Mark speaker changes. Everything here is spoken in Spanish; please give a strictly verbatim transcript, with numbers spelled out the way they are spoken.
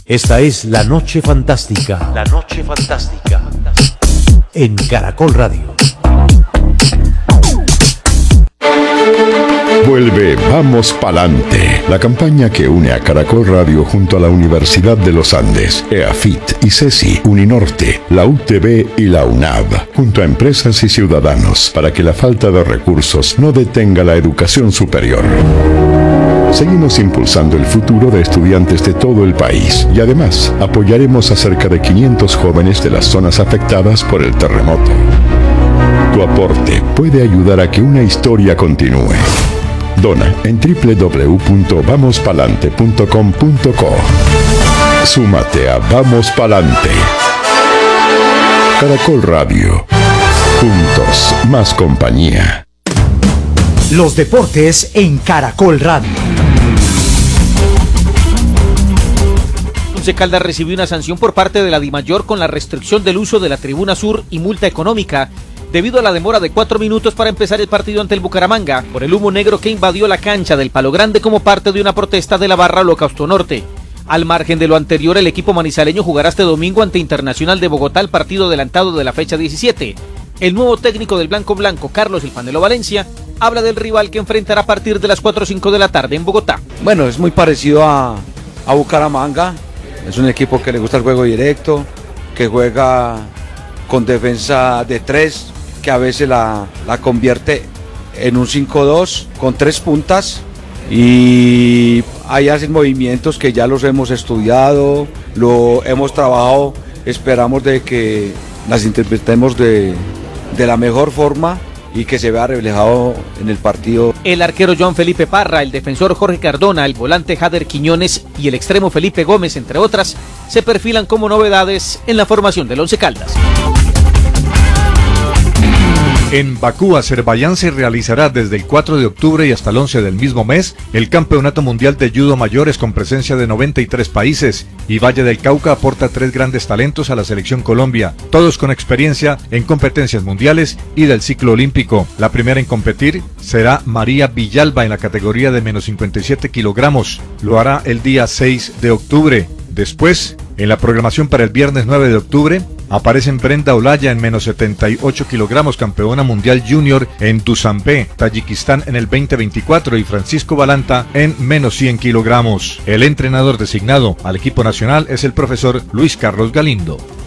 Speaker 1: Esta es La Noche Fantástica. La Noche Fantástica. En Caracol Radio.
Speaker 2: Vuelve Vamos Palante, la campaña que une a Caracol Radio junto a la Universidad de los Andes, EAFIT, ICESI, Uninorte, la U T B y la UNAV, junto a empresas y ciudadanos, para que la falta de recursos no detenga la educación superior. Seguimos impulsando el futuro de estudiantes de todo el país y además apoyaremos a cerca de quinientos jóvenes de las zonas afectadas por el terremoto. Tu aporte puede ayudar a que una historia continúe. Dona en doble u doble u doble u punto vamos palante punto com punto co. Súmate a Vamos Palante. Caracol Radio. Juntos, más compañía.
Speaker 3: Los deportes en Caracol Radio.
Speaker 4: Once Caldas recibió una sanción por parte de la DIMAYOR con la restricción del uso de la tribuna sur y multa económica debido a la demora de cuatro minutos para empezar el partido ante el Bucaramanga por el humo negro que invadió la cancha del Palo Grande como parte de una protesta de la barra Holocausto Norte. Al margen de lo anterior, el equipo manizaleño jugará este domingo ante Internacional de Bogotá el partido adelantado de la fecha diecisiete. El nuevo técnico del Blanco Blanco, Carlos El Panelo Valencia, habla del rival que enfrentará a partir de las cuatro o cinco de la tarde en Bogotá.
Speaker 5: Bueno, es muy parecido a, a Bucaramanga. Es un equipo que le gusta el juego directo, que juega con defensa de tres, que a veces la, la convierte en un cinco dos con tres puntas, y ahí hacen movimientos que ya los hemos estudiado, lo hemos trabajado, esperamos de que las interpretemos de, de la mejor forma y que se vea reflejado en el partido.
Speaker 4: El arquero Joan Felipe Parra, el defensor Jorge Cardona, el volante Jader Quiñones y el extremo Felipe Gómez, entre otras, se perfilan como novedades en la formación del Once Caldas.
Speaker 6: En Bakú, Azerbaiyán, se realizará desde el cuatro de octubre y hasta el once del mismo mes el Campeonato Mundial de Judo Mayores con presencia de noventa y tres países, y Valle del Cauca aporta tres grandes talentos a la selección Colombia, todos con experiencia en competencias mundiales y del ciclo olímpico. La primera en competir será María Villalba en la categoría de menos cincuenta y siete kilogramos. Lo hará el día seis de octubre. Después, en la programación para el viernes nueve de octubre, aparecen Brenda Olaya en menos setenta y ocho kilogramos, campeona mundial junior en Dushanbe, Tayikistán en el veinte veinticuatro, y Francisco Balanta en menos cien kilogramos. El entrenador designado al equipo nacional es el profesor Luis Carlos Galindo.